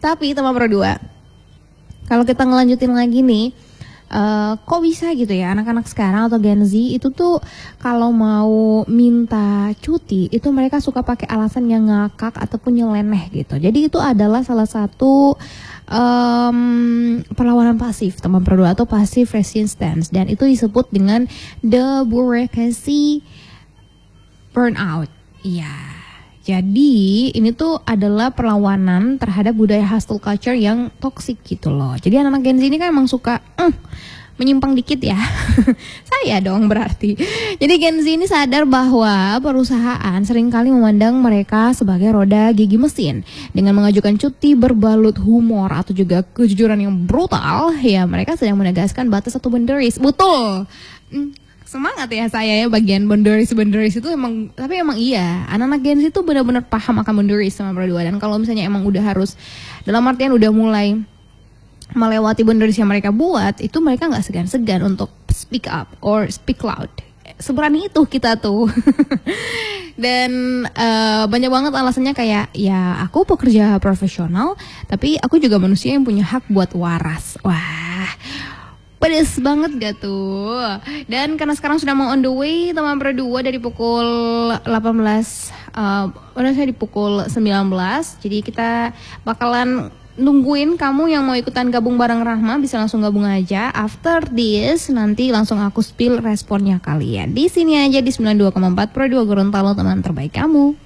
Tapi teman berdua, kalau kita ngelanjutin lagi nih, kok bisa gitu ya anak-anak sekarang atau Gen Z itu tuh kalau mau minta cuti itu mereka suka pakai alasan yang ngakak ataupun nyeleneh gitu. Jadi itu adalah salah satu perlawanan pasif teman berdua atau passive resistance, dan itu disebut dengan the bureaucracy burnout. Iya. Jadi ini tuh adalah perlawanan terhadap budaya hustle culture yang toxic gitu loh. Jadi anak-anak Gen Z ini kan emang suka menyimpang dikit ya. Saya dong berarti. Jadi Gen Z ini sadar bahwa perusahaan seringkali memandang mereka sebagai roda gigi mesin. Dengan mengajukan cuti berbalut humor atau juga kejujuran yang brutal, ya mereka sedang menegaskan batas atau boundaries. Betul. Semangat ya saya ya bagian boundaries itu emang, tapi emang iya anak-anak Gen Z itu benar-benar paham akan boundaries sama berdua. Dan kalau misalnya emang udah harus, dalam artian udah mulai melewati boundaries yang mereka buat, itu mereka nggak segan-segan untuk speak up or speak loud. Seberani itu kita tuh. Dan banyak banget alasannya kayak, ya aku pekerja profesional tapi aku juga manusia yang punya hak buat waras. Wah, pedes banget gak tuh? Dan karena sekarang sudah mau on the way teman berdua, dari pukul 18 udah saya di pukul 19. Jadi kita bakalan nungguin kamu yang mau ikutan gabung bareng Rahma, bisa langsung gabung aja. After this nanti langsung aku spill responnya kalian. Di sini aja di 92,4 Pro 2 Gorontalo, teman terbaik kamu.